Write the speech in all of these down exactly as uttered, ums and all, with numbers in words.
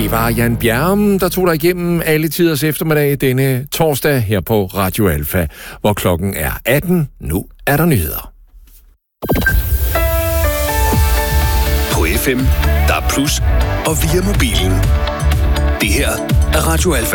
Det var Jan Bjerrum, der tog dig igennem alle tiders eftermiddag denne torsdag her på Radio Alfa, hvor klokken er atten. Nu er der nyheder. På F M, der er plus, og via mobilen. Det her er Radio Alfa.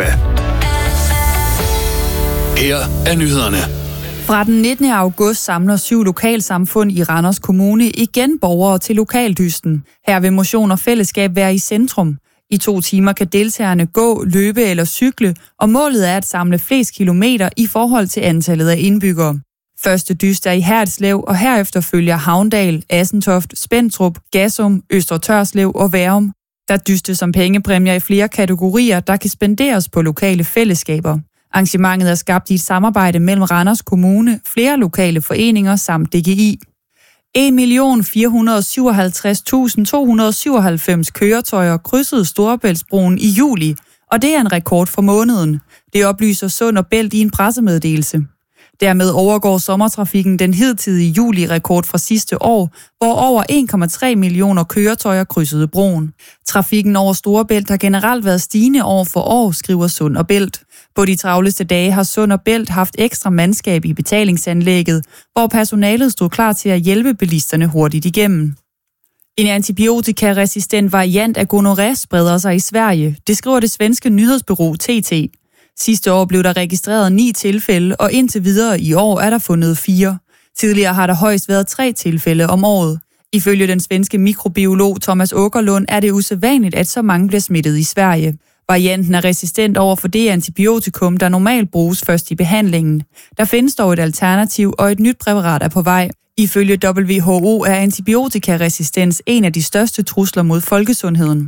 Her er nyhederne. Fra den nittende august samler syv lokalsamfund i Randers Kommune igen borgere til lokaldysten. Her vil motion og fællesskab være i centrum. I to timer kan deltagerne gå, løbe eller cykle, og målet er at samle flest kilometer i forhold til antallet af indbyggere. Første dyst er i Hertslev, og herefter følger Havndal, Assentoft, Spentrup, Gassum, Øster Tørslev og Værum. Der dystes som pengepræmier i flere kategorier, der kan spenderes på lokale fællesskaber. Arrangementet er skabt i et samarbejde mellem Randers Kommune, flere lokale foreninger samt D G I. en million fire hundrede og syvoghalvtreds tusind to hundrede og syvoghalvfems køretøjer krydsede Storebæltsbroen i juli, og det er en rekord for måneden. Det oplyser Sund og Bælt i en pressemeddelelse. Dermed overgår sommertrafikken den hidtidige juli-rekord fra sidste år, hvor over en komma tre millioner køretøjer krydsede broen. Trafikken over Storebælt har generelt været stigende år for år, skriver Sund og Bælt. På de travleste dage har Sund og Bælt haft ekstra mandskab i betalingsanlægget, hvor personalet stod klar til at hjælpe bilisterne hurtigt igennem. En antibiotikaresistent variant af gonorrhea spreder sig i Sverige. Det skriver det svenske nyhedsbureau T T. Sidste år blev der registreret ni tilfælde, og indtil videre i år er der fundet fire. Tidligere har der højst været tre tilfælde om året. Ifølge den svenske mikrobiolog Thomas Åkerlund er det usædvanligt, at så mange bliver smittet i Sverige. Varianten er resistent over for det antibiotikum, der normalt bruges først i behandlingen. Der findes dog et alternativ, og et nyt præparat er på vej. Ifølge W H O er antibiotikaresistens en af de største trusler mod folkesundheden.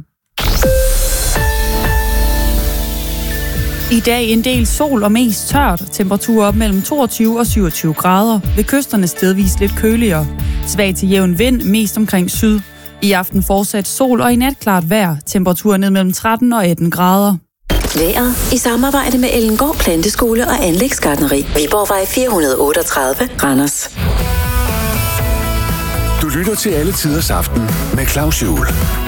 I dag en del sol og mest tørt. Temperaturer op mellem toogtyve og syvogtyve grader. Ved kysterne stedvis lidt køligere. Svag til jævn vind, mest omkring syd. I aften fortsat sol og i nat klart vejr. Temperaturer ned mellem tretten og atten grader. Vejret i samarbejde med Ellengård Planteskole og Anlægsgartneri. Viborgvej fire hundrede og otteogtredive, Randers. Du lytter til Alle Tiders Aften med Claus Juhl.